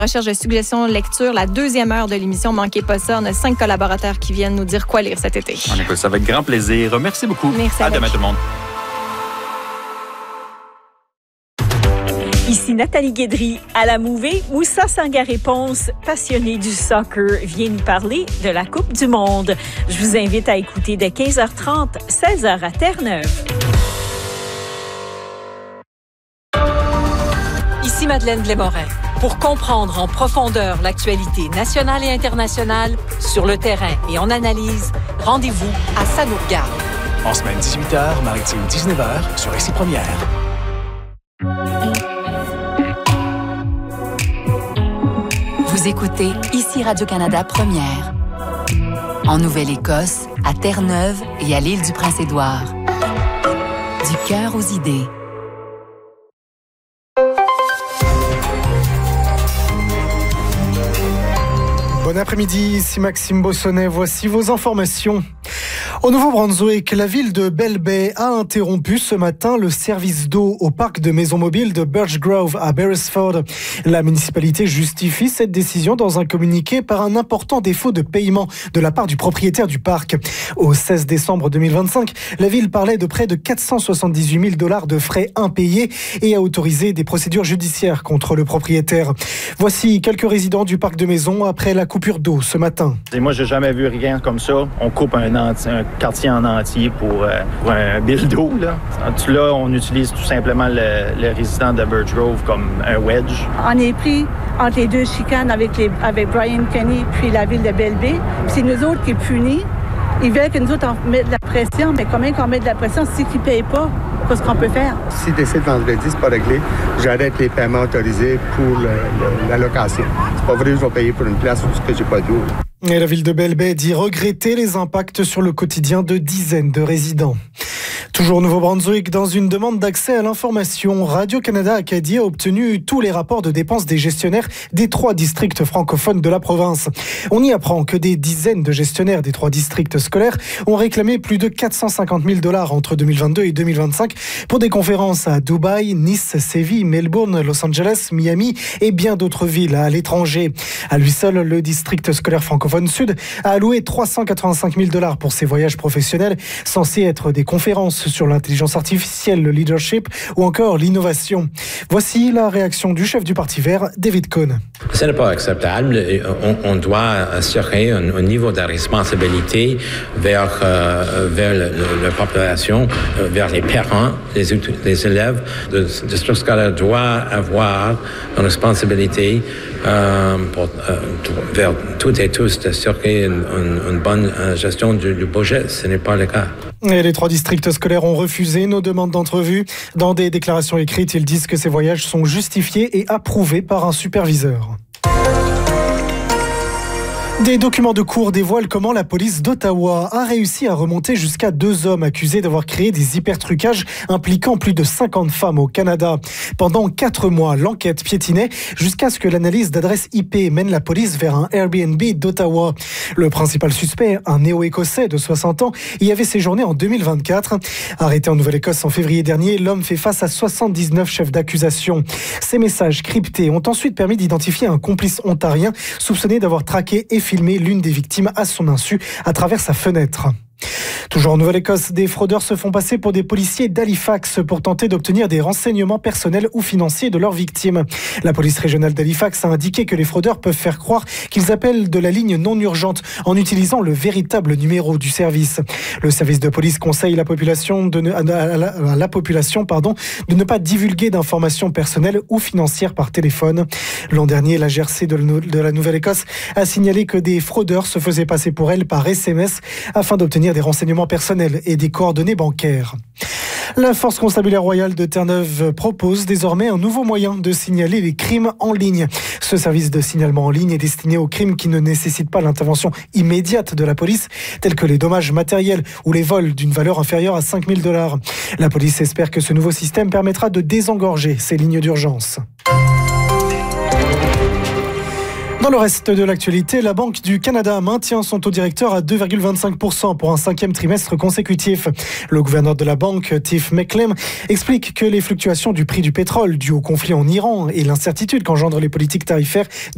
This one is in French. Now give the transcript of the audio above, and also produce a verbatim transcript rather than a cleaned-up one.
Recherche de suggestions de lecture, la deuxième heure de l'émission. Manquez pas ça. On a cinq collaborateurs qui viennent nous dire quoi lire cet été. On écoute ça avec grand plaisir. Merci beaucoup. Merci. À demain tout le monde. Ici Nathalie Guédry. À la Mouvée, Moussa Sangaré-Ponce, passionné du soccer, vient nous parler de la Coupe du Monde. Je vous invite à écouter dès quinze heures trente, seize heures à Terre-Neuve. Ici Madeleine Blais-Morin. Pour comprendre en profondeur l'actualité nationale et internationale, sur le terrain et en analyse, rendez-vous à Ça nous regarde. En semaine dix-huit heures, maritime dix-neuf heures, sur Ici Première. Vous écoutez Ici Radio-Canada Première. En Nouvelle-Écosse, à Terre-Neuve et à l'île du Prince-Édouard. Du cœur aux idées. Bon après-midi, ici Maxime Bossonnet. Voici vos informations. Au Nouveau-Brunswick, la ville de Bell Bay a interrompu ce matin le service d'eau au parc de maisons mobiles de Birch Grove à Beresford. La municipalité justifie cette décision dans un communiqué par un important défaut de paiement de la part du propriétaire du parc. Au seize décembre deux mille vingt-cinq, la ville parlait de près de quatre cent soixante-dix-huit mille dollars de frais impayés et a autorisé des procédures judiciaires contre le propriétaire. Voici quelques résidents du parc de maisons après la coupure d'eau ce matin. Et moi, j'ai jamais vu rien comme ça. On coupe un, enti- un quartier en entier pour, euh, pour un bill d'eau. Là. là, on utilise tout simplement le, le résident de Birch Grove comme un wedge. On est pris entre les deux chicanes avec, les, avec Brian Kenny puis la ville de Bell Bay. Puis c'est nous autres qui punissent. Ils veulent que nous autres on mette de la pression, mais comment qu'on met de la pression si ils ne payent pas? Qu'est-ce qu'on peut faire? Si décide vendredi, c'est pas réglé, j'arrête les paiements autorisés pour le, le, la location. C'est pas vrai que je vais payer pour une place où j'ai pas d'eau. Et la ville de Bell Bay dit regretter les impacts sur le quotidien de dizaines de résidents. Toujours au Nouveau-Brunswick, dans une demande d'accès à l'information, Radio-Canada Acadie a obtenu tous les rapports de dépenses des gestionnaires des trois districts francophones de la province. On y apprend que des dizaines de gestionnaires des trois districts scolaires ont réclamé plus de quatre cent cinquante mille dollars entre deux mille vingt-deux et deux mille vingt-cinq pour des conférences à Dubaï, Nice, Séville, Melbourne, Los Angeles, Miami et bien d'autres villes à l'étranger. À lui seul, le district scolaire francophone sud a alloué trois cent quatre-vingt-cinq mille dollars pour ses voyages professionnels censés être des conférences sur l'intelligence artificielle, le leadership ou encore l'innovation. Voici la réaction du chef du Parti vert, David Cohn. Ce n'est pas acceptable. On, on doit assurer un, un niveau de responsabilité vers, euh, vers le, le, la population, euh, vers les parents, les, les élèves. Le district scolaire doit avoir une responsabilité euh, pour, euh, vers toutes et tous d'assurer une, une, une bonne gestion du, du budget. Ce n'est pas le cas. Et les trois districts scolaires ont refusé nos demandes d'entrevue. Dans des déclarations écrites, ils disent que ces voyages sont justifiés et approuvés par un superviseur. Des documents de cours dévoilent comment la police d'Ottawa a réussi à remonter jusqu'à deux hommes accusés d'avoir créé des hypertrucages impliquant plus de cinquante femmes au Canada. Pendant quatre mois, l'enquête piétinait jusqu'à ce que l'analyse d'adresse I P mène la police vers un Airbnb d'Ottawa. Le principal suspect, un néo-écossais de soixante ans, y avait séjourné en deux mille vingt-quatre. Arrêté en Nouvelle-Écosse en février dernier, l'homme fait face à soixante-dix-neuf chefs d'accusation. Ces messages cryptés ont ensuite permis d'identifier un complice ontarien soupçonné d'avoir traqué et filmé l'une des victimes à son insu à travers sa fenêtre. Toujours en Nouvelle-Écosse, des fraudeurs se font passer pour des policiers d'Halifax pour tenter d'obtenir des renseignements personnels ou financiers de leurs victimes. La police régionale d'Halifax a indiqué que les fraudeurs peuvent faire croire qu'ils appellent de la ligne non urgente en utilisant le véritable numéro du service. Le service de police conseille la population de ne, à la, à la population pardon, de ne pas divulguer d'informations personnelles ou financières par téléphone. L'an dernier, la G R C de, de la Nouvelle-Écosse a signalé que des fraudeurs se faisaient passer pour elle par S M S afin d'obtenir des renseignements personnels et des coordonnées bancaires. La Force constabulaire royale de Terre-Neuve propose désormais un nouveau moyen de signaler les crimes en ligne. Ce service de signalement en ligne est destiné aux crimes qui ne nécessitent pas l'intervention immédiate de la police, tels que les dommages matériels ou les vols d'une valeur inférieure à cinq mille dollars. La police espère que ce nouveau système permettra de désengorger ces lignes d'urgence. Dans le reste de l'actualité, la Banque du Canada maintient son taux directeur à deux virgule vingt-cinq pour cent pour un cinquième trimestre consécutif. Le gouverneur de la banque, Tiff Macklem, explique que les fluctuations du prix du pétrole dues au conflit en Iran et l'incertitude qu'engendrent les politiques tarifaires